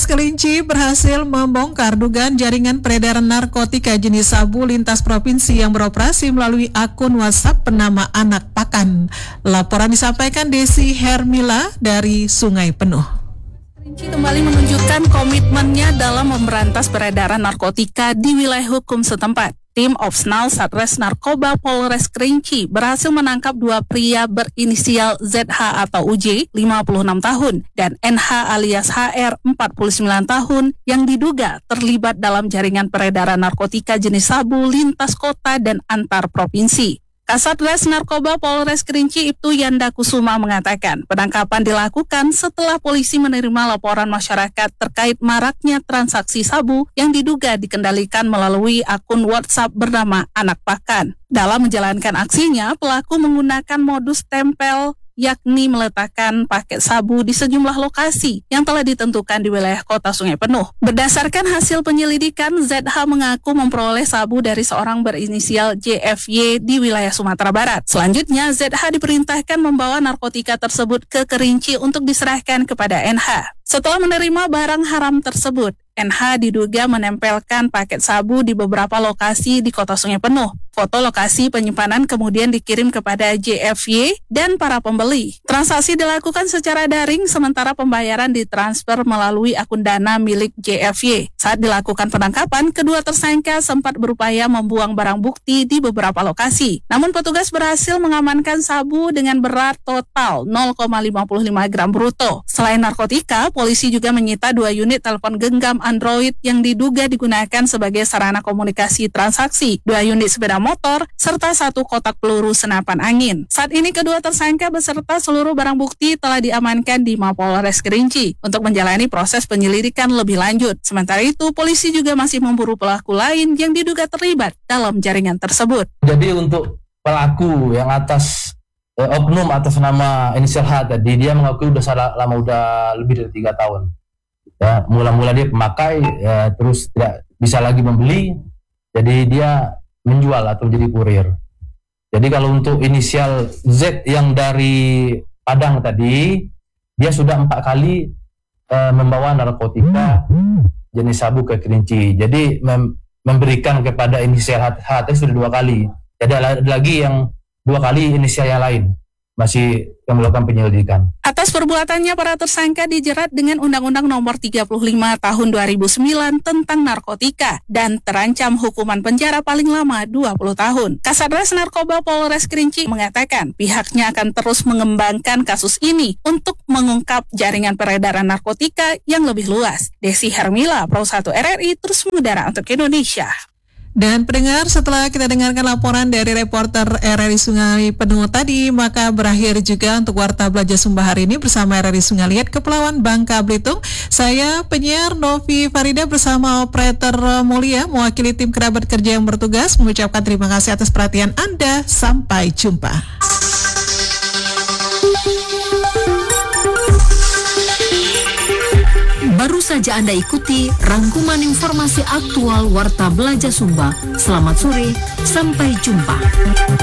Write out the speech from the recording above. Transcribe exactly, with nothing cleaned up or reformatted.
Kerinci berhasil membongkar dugaan jaringan peredaran narkotika jenis sabu lintas provinsi yang beroperasi melalui akun WhatsApp bernama Anak Pakan. Laporan disampaikan Desi Hermila dari Sungai Penuh. Kerinci kembali menunjukkan komitmennya dalam memberantas peredaran narkotika di wilayah hukum setempat. Tim Opsnal Satres Narkoba Polres Kerinci berhasil menangkap dua pria berinisial Z H atau U J, lima puluh enam tahun, dan N H alias H R, empat puluh sembilan tahun, yang diduga terlibat dalam jaringan peredaran narkotika jenis sabu lintas kota dan antar provinsi. Kasatgas Narkoba Polres Kerinci Ibtu Yanda Kusuma mengatakan penangkapan dilakukan setelah polisi menerima laporan masyarakat terkait maraknya transaksi sabu yang diduga dikendalikan melalui akun WhatsApp bernama Anak Pakan. Dalam menjalankan aksinya, pelaku menggunakan modus tempel, yakni meletakkan paket sabu di sejumlah lokasi yang telah ditentukan di wilayah kota Sungai Penuh. Berdasarkan hasil penyelidikan, Z H mengaku memperoleh sabu dari seorang berinisial J F Y di wilayah Sumatera Barat. Selanjutnya, Z H diperintahkan membawa narkotika tersebut ke Kerinci untuk diserahkan kepada N H. Setelah menerima barang haram tersebut, N H diduga menempelkan paket sabu di beberapa lokasi di kota Sungai Penuh. Foto lokasi penyimpanan kemudian dikirim kepada J F Y dan para pembeli. Transaksi dilakukan secara daring, sementara pembayaran ditransfer melalui akun dana milik J F Y. Saat dilakukan penangkapan, kedua tersangka sempat berupaya membuang barang bukti di beberapa lokasi. Namun petugas berhasil mengamankan sabu dengan berat total nol koma lima lima gram bruto. Selain narkotika, polisi juga menyita dua unit telepon genggam Android yang diduga digunakan sebagai sarana komunikasi transaksi, dua unit sepeda motor, serta satu kotak peluru senapan angin. Saat ini kedua tersangka beserta seluruh barang bukti telah diamankan di Mapolres Kerinci untuk menjalani proses penyelidikan lebih lanjut. Sementara itu, polisi juga masih memburu pelaku lain yang diduga terlibat dalam jaringan tersebut. Jadi untuk pelaku yang atas eh, oknum atas nama inisial H tadi, dia mengakui udah salah lama, udah lebih dari tiga tahun. Ya, mula-mula dia pemakai, ya, terus tidak bisa lagi membeli, jadi dia menjual atau jadi kurir. Jadi kalau untuk inisial Z yang dari Padang tadi, dia sudah empat kali uh, membawa narkotika jenis sabu ke Kerinci. Jadi mem- memberikan kepada inisial H, H sudah dua kali. Jadi ada lagi yang dua kali inisial yang lain masih melakukan penyelidikan. Atas perbuatannya, para tersangka dijerat dengan Undang-Undang Nomor tiga puluh lima Tahun dua ribu sembilan tentang narkotika dan terancam hukuman penjara paling lama dua puluh tahun. Kasatgas Narkoba Polres Kerinci mengatakan pihaknya akan terus mengembangkan kasus ini untuk mengungkap jaringan peredaran narkotika yang lebih luas. Desi Hermila, Pro satu R R I, terus mengudara untuk Indonesia. Dan pendengar, setelah kita dengarkan laporan dari reporter R R I Sungai Penuh tadi, maka berakhir juga untuk Warta Belajar Sumba hari ini bersama R R I Sungai Liat Kepulauan Bangka Belitung. Saya penyiar Novi Farida bersama operator Mulia mewakili tim kerabat kerja yang bertugas mengucapkan terima kasih atas perhatian Anda. Sampai jumpa. Baru saja Anda ikuti rangkuman informasi aktual Warta Belajar Sumba. Selamat sore, sampai jumpa.